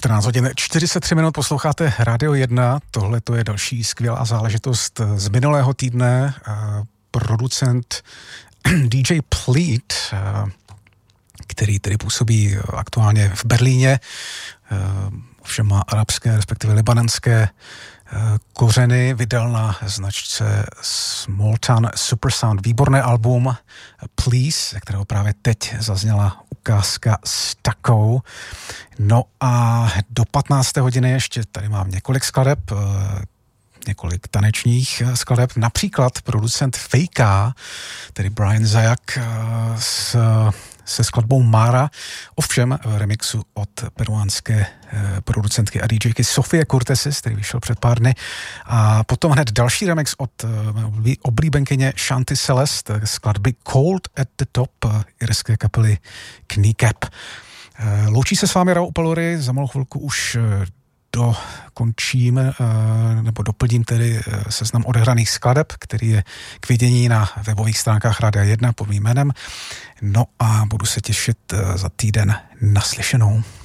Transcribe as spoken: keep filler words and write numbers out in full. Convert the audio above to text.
čtrnáct hodin čtyřicet tři minut, posloucháte Radio jedna. Tohle to je další skvělá záležitost z minulého týdne. Producent D J Pleat, který tedy působí aktuálně v Berlíně, ovšem má arabské, respektive libanonské kořeny, vydal na značce Small Town Supersound výborné album Please, ze kterého právě teď zazněla ukázka s takou. No a do patnácté hodiny ještě tady mám několik skladeb, několik tanečních skladeb, například producent Fejka, tedy Brian Zajak s se skladbou Mara, ovšem v remixu od peruánské eh, producentky a DJky Sofie Cortesis, který vyšel před pár dny. A potom hned další remix od eh, oblíbenkyně Shanti Celeste, skladby Cold at the Top irské kapely Kneecap. Eh, loučí se s vámi Raúl Palory, za malou chvilku už eh, dokončím, nebo doplním tedy seznam odehraných skladeb, který je k vidění na webových stránkách Rádia jedna pod mým jménem. No a budu se těšit za týden naslyšenou.